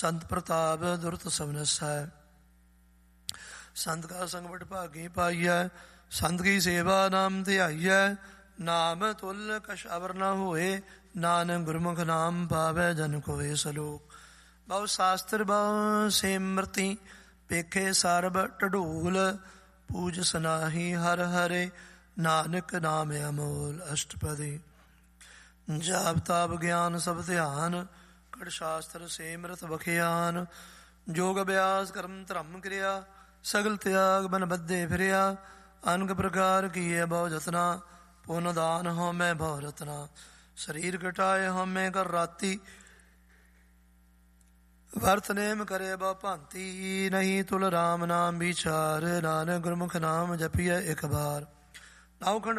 ਸੰਤ ਪ੍ਰਤਾਪ ਦੁਰਤ ਸਭਨਸੈ। ਸੰਤ ਕਾ ਸੰਗ ਵਡ ਭਾਗੀ ਪਾਈਐ, ਸੰਤ ਕੀ ਸੇਵਾ ਨਾਮ ਧਿਆਈਐ। ਨਾਮ ਤੁਲ ਕਛ ਅਵਰ ਨ ਹੋਏ, ਨਾਨਕ ਗੁਰਮੁਖ ਨਾਮ ਪਾਵੈ ਜਨ ਕੋਇ। ਸਲੋਕ। ਬਹੁ ਸ਼ਾਸਤਰ ਬਹੁ ਸਿਮਰਤੀ, ਪੇਖੇ ਸਰਬ ਢਡੂਲ। ਪੂਜ ਸਨਾਹੀ ਹਰ ਹਰੇ, ਨਾਨਕ ਨਾਮ ਅਮੋਲ। ਅਸ਼ਟਪਦੀ। ਜਾਪ ਤਾਪ ਗਿਆਨ ਸਭ ਧਿਆਨ, ਕੜ ਸ਼ਾਸਤਰ ਸਿਮਰਤ ਬਖਿਆਨ। ਜੋਗ ਅਭਿਆਸ ਕਰਮ ਧਰਮ ਕਿਰਿਆ, ਸਗਲ ਤਿਆਗ ਬਨ ਬੱਧੇ ਫਿਰਿਆ। ਅਨਕ ਪ੍ਰਕਾਰ ਕੀਏ ਬਹੁ ਜਤਨਾ, ਪੁਨ ਦਾਨ ਹਉਮੈ ਬਹੁ ਰਤਨਾ। ਸਰੀਰ ਘਟਾਏ ਹਉਮੈ ਕਰ ਰਾਤੀ, ਵਰਤ ਨੇਮ ਕਰੇ ਬਹੁ ਭਾਂਤੀ। ਨਹੀਂ ਤੁਲ ਰਾਮ ਨਾਮ ਵਿਚਾਰ, ਨਾਨਕ ਗੁਰਮੁਖ ਨਾਮ ਜਪੀਐ ਇਕ ਬਾਰ। ਨਾਉ